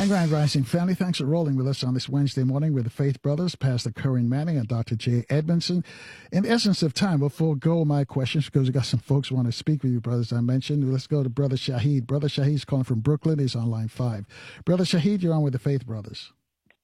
And Grand Rising family, thanks for rolling with us on this Wednesday morning with the Faith Brothers, Pastor Corinne Manning and Dr. Jay Edmondson. In the essence of time, we'll forego my questions because we got some folks who want to speak with you, brothers, I mentioned. Let's go to Brother Shahid. Brother Shahid's calling from Brooklyn. He's on line 5. Brother Shahid, you're on with the Faith Brothers.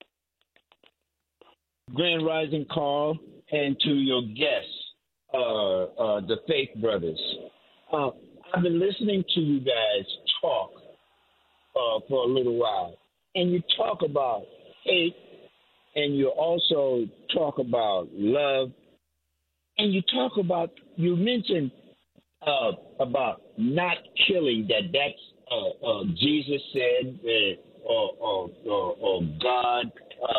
Grand Rising call and to your guests, the Faith Brothers. I've been listening to you guys talk for a little while, and you talk about hate, and you also talk about love, and you mentioned about not killing. That's Jesus said, or God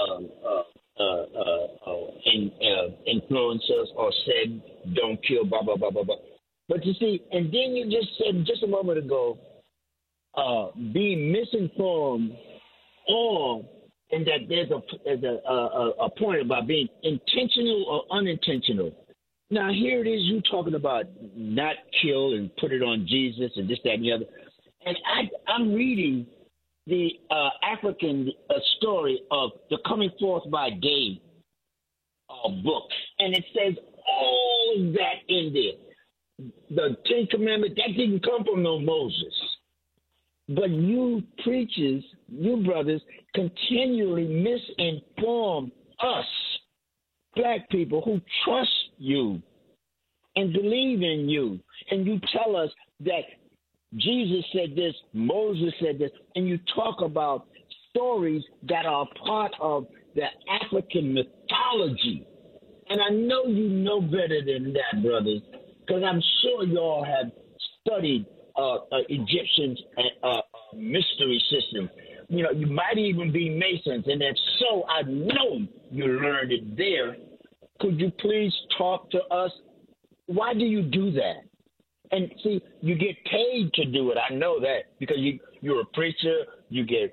influenced us or said, don't kill, blah, blah, blah, blah, blah. But you see, and then you just said just a moment ago, being misinformed, and that there's a point about being intentional or unintentional. Now, here it is, you talking about not kill and put it on Jesus and this, that, and the other. And I'm reading the African story of the Coming Forth by Day book, and it says all of that in there. The Ten Commandments, that didn't come from no Moses. But you preachers, you brothers, continually misinform us, black people who trust you and believe in you. And you tell us that Jesus said this, Moses said this, and you talk about stories that are part of the African mythology. And I know you know better than that, brothers, because I'm sure you all have studied Egyptians' mystery system. You know, you might even be Masons, and if so, I know you learned it there. Could you please talk to us? Why do you do that? And see, you get paid to do it. I know that because you're a preacher. You get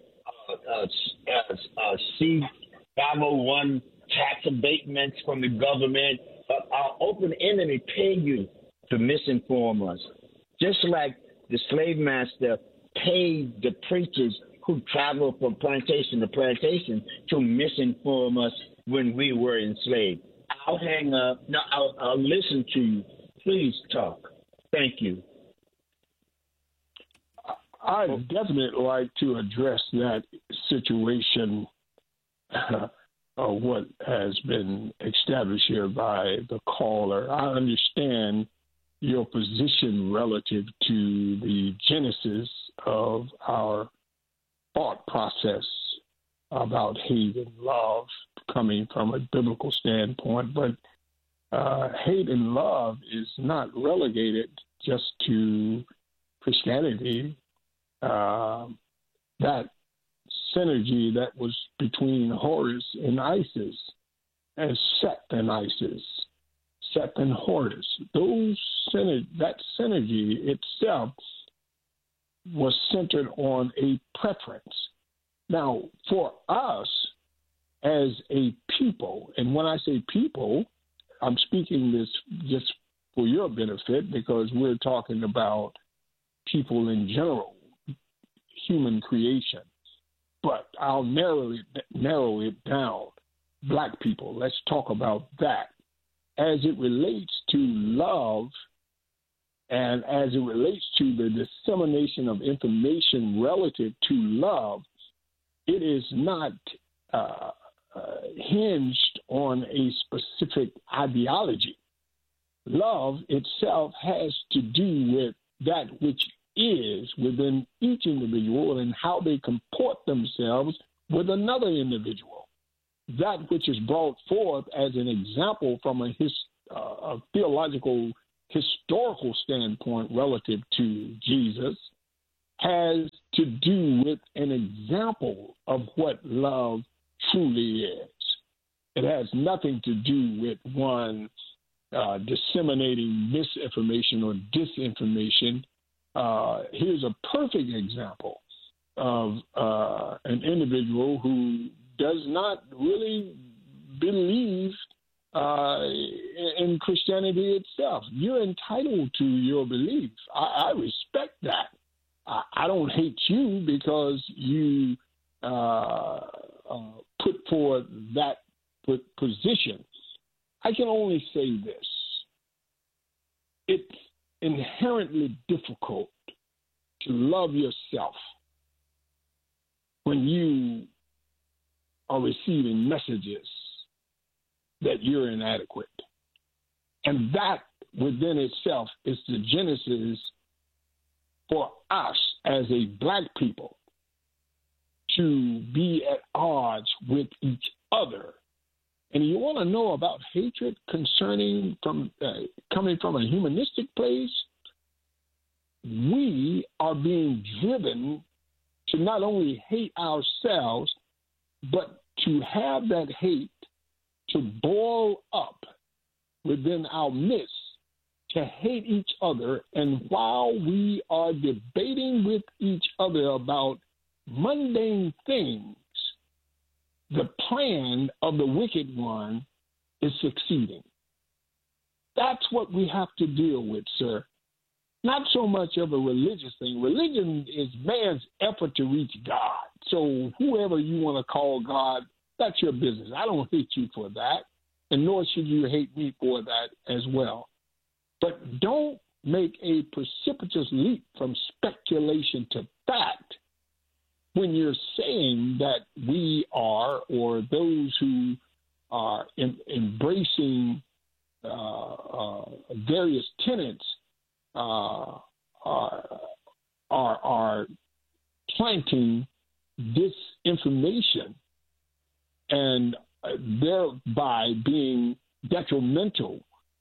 C-501 tax abatements from the government. Our open enemy pay you to misinform us, just like the slave master paid the preachers who traveled from plantation to plantation to misinform us when we were enslaved. I'll hang up. No, I'll listen to you. Please talk. Thank you. I'd definitely like to address that situation, what has been established here by the caller. I understand your position relative to the genesis of our thought process about hate and love coming from a biblical standpoint, but hate and love is not relegated just to Christianity. That synergy that was between Horus and Isis, and Seth and Isis, Seth and Horus, that synergy itself was centered on a preference. Now, for us as a people, and when I say people, I'm speaking this just for your benefit because we're talking about people in general, human creation. But I'll narrow it down. Black people, let's talk about that. As it relates to love and as it relates to the dissemination of information relative to love, it is not hinged on a specific ideology. Love itself has to do with that which is within each individual and how they comport themselves with another individual. That which is brought forth as an example from a theological, historical standpoint relative to Jesus has to do with an example of what love truly is. It has nothing to do with one disseminating misinformation or disinformation. Here's a perfect example of an individual who does not really believe in Christianity itself. You're entitled to your belief. I respect that. I don't hate you because you put forward that position, I can only say this. It's inherently difficult to love yourself when you are receiving messages that you're inadequate. And that within itself is the genesis for us as a black people to be at odds with each other. And you want to know about hatred coming from a humanistic place? We are being driven to not only hate ourselves, but to have that hate to boil up within our midst, to hate each other. And while we are debating with each other about mundane things, the plan of the wicked one is succeeding. That's what we have to deal with, sir. Not so much of a religious thing. Religion is man's effort to reach God. So whoever you want to call God, that's your business. I don't hate you for that, and nor should you hate me for that as well. But don't make a precipitous leap from speculation to fact when you're saying that we are, or those who are embracing various tenets are planting disinformation and thereby being detrimental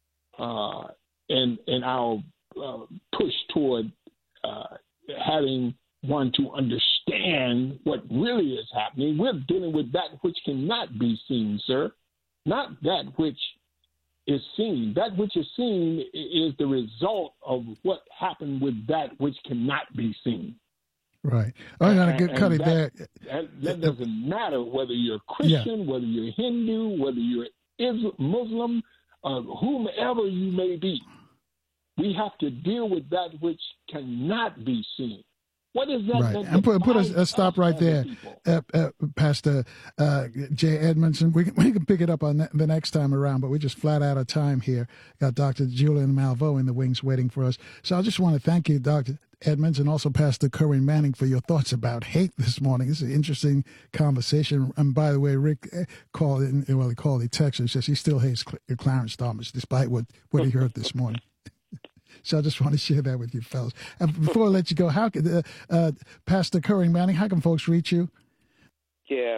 in our push toward having one to understand what really is happening. We're dealing with that which cannot be seen, sir, not that which is seen. That which is seen is the result of what happened with that which cannot be seen. Right. I'm going to cut it there. That doesn't matter whether you're Christian, whether you're Hindu, whether you're Muslim, whomever you may be. We have to deal with that which cannot be seen. What is that? Right. And put a stop right there, Pastor Jay Edmondson. We can pick it up on the next time around, but we're just flat out of time here. Got Dr. Julian Malveaux in the wings waiting for us. So I just want to thank you, Dr. Edmonds, and also Pastor Corinne Manning for your thoughts about hate this morning. It's an interesting conversation. And by the way, Rick called in, well, he called, he texted, says he still hates Clarence Thomas, despite what he heard this morning. So I just want to share that with you, fellas. And before I let you go, how could Pastor Corinne Manning, how can folks reach you? Yeah,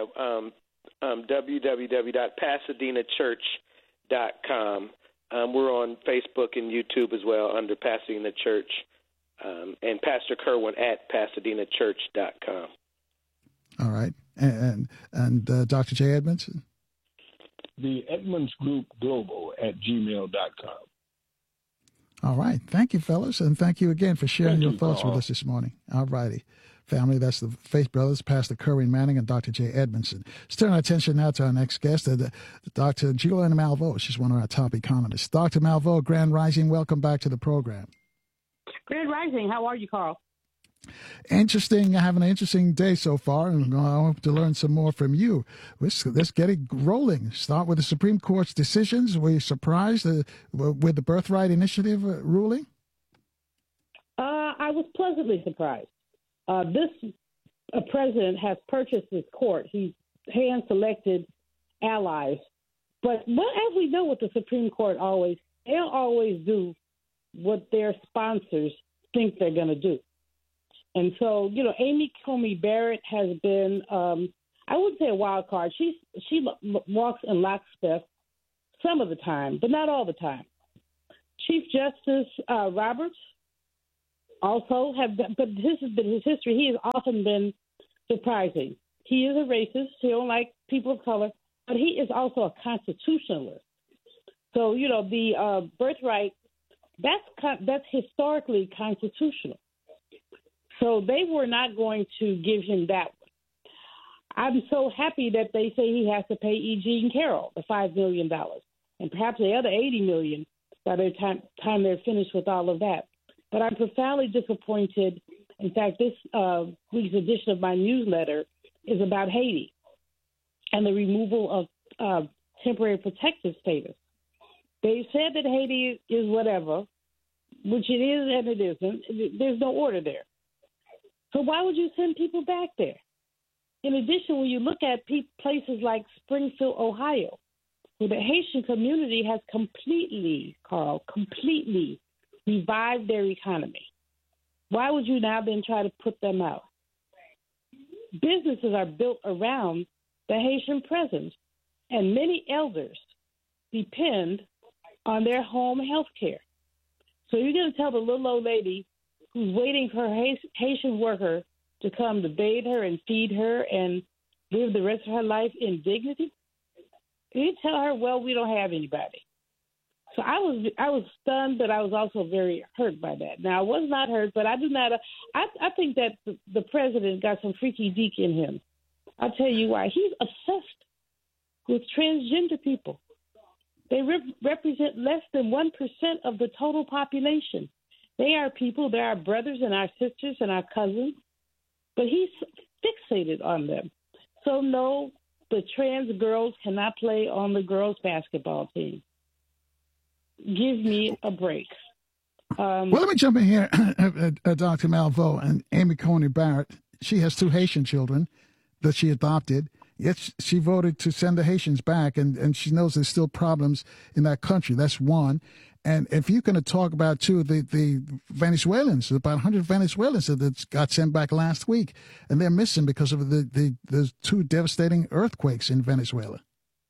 www.pasadenachurch.com. We're on Facebook and YouTube as well under Pasadena Church, and Pastor Kerwin at pasadenachurch.com. All right. And Dr. J. Edmondson? The Edmonds Group Global at gmail.com. All right. Thank you, fellas. And thank you again for sharing your thoughts with us this morning. All righty. Family, that's the Faith Brothers, Pastor Corinne Manning and Dr. J. Edmondson. Let's turn our attention now to our next guest, Dr. Julian Malveaux. She's one of our top economists. Dr. Malveaux, Grand Rising, welcome back to the program. Grand Rising. How are you, Carl? Interesting. Having an interesting day so far, and I hope to learn some more from you. Let's get it rolling. Start with the Supreme Court's decisions. Were you surprised with the Birthright Initiative ruling? I was pleasantly surprised. This president has purchased this court. He's hand-selected allies. But as we know with the Supreme Court, they'll always do what their sponsors think they're going to do. And so, Amy Coney Barrett has been, I wouldn't say a wild card. She walks in lockstep some of the time, but not all the time. Chief Justice Roberts also but this has been his history. He has often been surprising. He is a racist. He don't like people of color, but he is also a constitutionalist. So, the birthright, that's historically constitutional. So they were not going to give him that one. I'm so happy that they say he has to pay E. Jean Carroll the $5 million, and perhaps the other $80 million by the time they're finished with all of that. But I'm profoundly disappointed. In fact, this week's edition of my newsletter is about Haiti and the removal of temporary protective status. They said that Haiti is whatever, which it is and it isn't. There's no order there. So why would you send people back there? In addition, when you look at places like Springfield, Ohio, where the Haitian community has completely revived their economy, why would you now then try to put them out? Businesses are built around the Haitian presence, and many elders depend on their home health care. So you're going to tell the little old lady who's waiting for her Haitian worker to come to bathe her and feed her and live the rest of her life in dignity? You tell her, well, we don't have anybody. So I was stunned, but I was also very hurt by that. Now, I was not hurt, but I think that the president got some freaky deek in him. I'll tell you why. He's obsessed with transgender people. They represent less than 1% of the total population. They are people, they're our brothers and our sisters and our cousins, but he's fixated on them. So, no, the trans girls cannot play on the girls' basketball team. Give me a break. Well, let me jump in here, Dr. Malveaux and Amy Coney Barrett. She has 2 Haitian children that she adopted. Yet she voted to send the Haitians back, and she knows there's still problems in that country. That's one. And if you're going to talk about, too, the Venezuelans, about 100 Venezuelans that got sent back last week, and they're missing because of the 2 devastating earthquakes in Venezuela.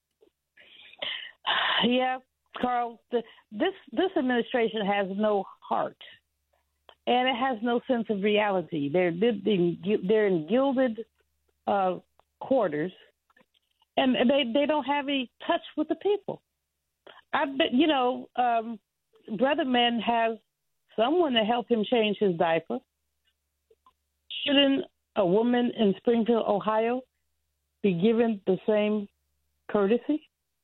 Yeah, Carl, this administration has no heart, and it has no sense of reality. They're in gilded quarters, and they don't have any touch with the people. I bet, Brother Man has someone to help him change his diaper. Shouldn't a woman in Springfield, Ohio, be given the same courtesy?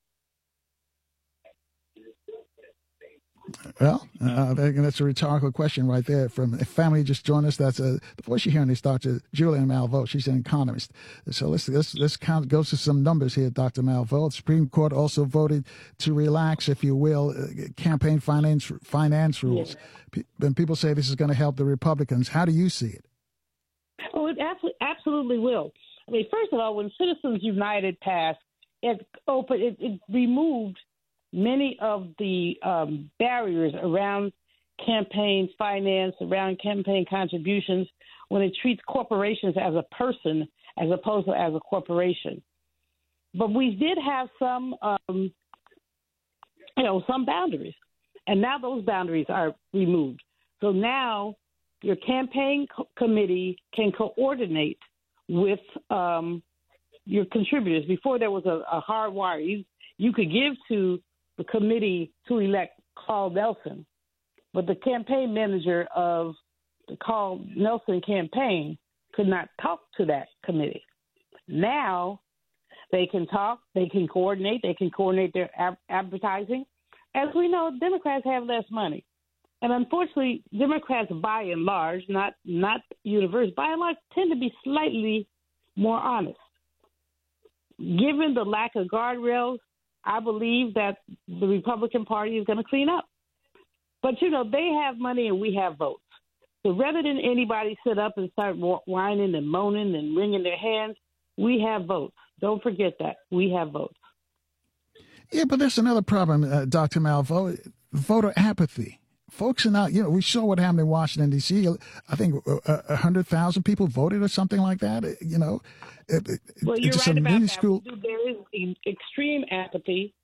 Well, that's a rhetorical question right there. From a family just joined us. That's the voice you're hearing is Dr. Julian Malveaux. She's an economist. So let's go to some numbers here, Dr. Malveaux. The Supreme Court also voted to relax, if you will, campaign finance rules. Yeah. And people say this is going to help the Republicans. How do you see it? Oh, it absolutely will. I mean, first of all, when Citizens United passed, it removed many of the barriers around campaign finance, around campaign contributions, when it treats corporations as a person as opposed to as a corporation. But we did have some boundaries, and now those boundaries are removed. So now your campaign committee can coordinate with your contributors. Before there was a hard wire. You could give to the committee to elect Carl Nelson, but the campaign manager of the Carl Nelson campaign could not talk to that committee. Now they can talk, they can coordinate their advertising. As we know, Democrats have less money. And unfortunately, Democrats by and large, not universal, by and large, tend to be slightly more honest. Given the lack of guardrails, I believe that the Republican Party is going to clean up. But, they have money and we have votes. So rather than anybody sit up and start whining and moaning and wringing their hands, we have votes. Don't forget that. We have votes. Yeah, but there's another problem, Dr. Malveaux, voter apathy. Folks are not, we saw what happened in Washington, D.C. I think 100,000 people voted or something like that, Well, you're right about that. There is extreme apathy,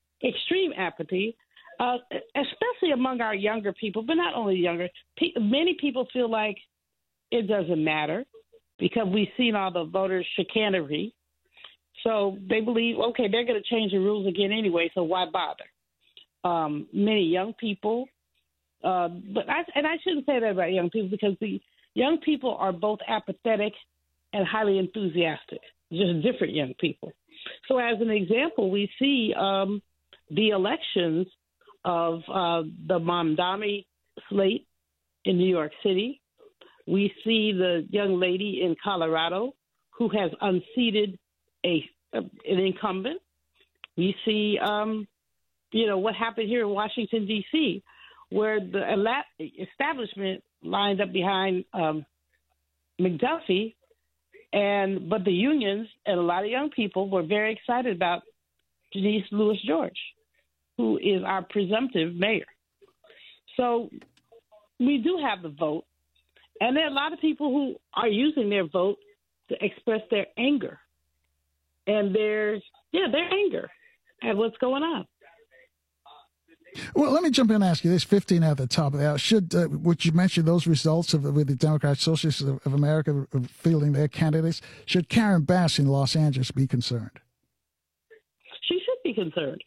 especially among our younger people, but not only younger. Many people feel like it doesn't matter because we've seen all the voter chicanery. So they believe, okay, they're going to change the rules again anyway, so why bother? Many young people, but I shouldn't say that about young people because the young people are both apathetic and highly enthusiastic, just different young people. So as an example, we see the elections of the Mamdani slate in New York City. We see the young lady in Colorado who has unseated an incumbent. We see, what happened here in Washington, D.C., where the establishment lined up behind McDuffie, but the unions and a lot of young people were very excited about Denise Lewis George, who is our presumptive mayor. So we do have the vote, and there are a lot of people who are using their vote to express their anger, and their anger at what's going on. Well, let me jump in and ask you this: 15 at the top of the hour. Would you mention those results with the Democrat Socialists of America fielding their candidates? Should Karen Bass in Los Angeles be concerned? She should be concerned.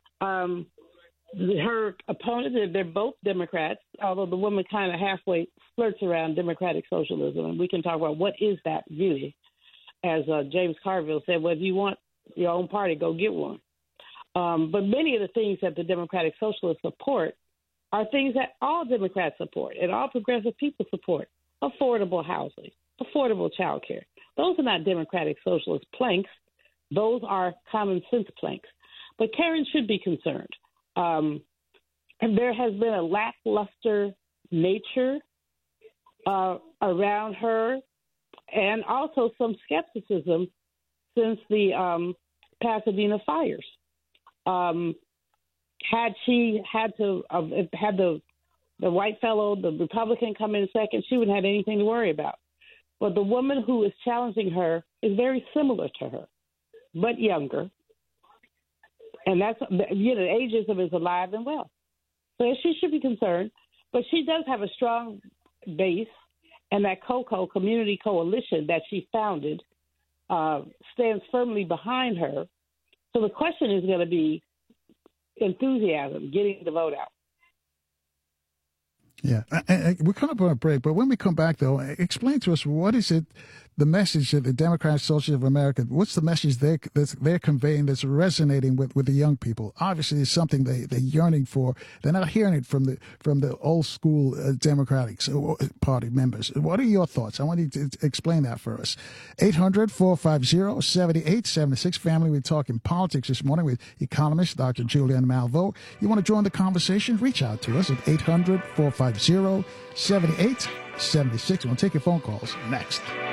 Her opponent, they're both Democrats, although the woman kind of halfway flirts around democratic socialism, and we can talk about what is that really. As James Carville said, well, if you want your own party, go get one. But many of the things that the Democratic Socialists support are things that all Democrats support and all progressive people support. Affordable housing, affordable child care. Those are not Democratic Socialist planks. Those are common sense planks. But Karen should be concerned. And there has been a lackluster nature around her, and also some skepticism since the Pasadena fires. Had she had the white fellow, the Republican, come in second, she wouldn't have anything to worry about. But the woman who is challenging her is very similar to her, but younger. And that's, ageism is alive and well. So she should be concerned. But she does have a strong base, and that COCO, Community Coalition, that she founded stands firmly behind her. So the question is going to be enthusiasm, getting the vote out. Yeah, we're coming up on a break, but when we come back, though, explain to us, what is it, the message that the Democratic Socialists of America, what's the message they're conveying that's resonating with the young people? Obviously, it's something they're yearning for. They're not hearing it from the old school Democratic Party members. What are your thoughts? I want you to explain that for us. 800-450-7876. Family, we're talking politics this morning with economist Dr. Julianne Malveaux. You want to join the conversation? Reach out to us at 800-450-7876. We'll take your phone calls next.